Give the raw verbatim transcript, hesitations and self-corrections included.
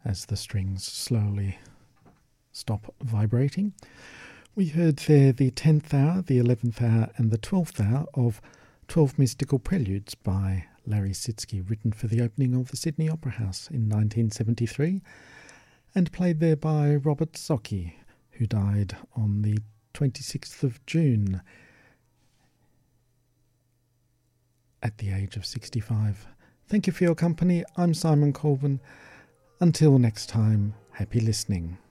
as the strings slowly stop vibrating. We heard there the tenth hour, the eleventh hour and the twelfth hour of twelve Mystical Preludes by Larry Sitzky, written for the opening of the Sydney Opera House in nineteen seventy-three and played there by Robert Zocchi, who died on the twenty-sixth of June at the age of sixty-five. Thank you for your company. I'm Simon Colvin. Until next time, happy listening.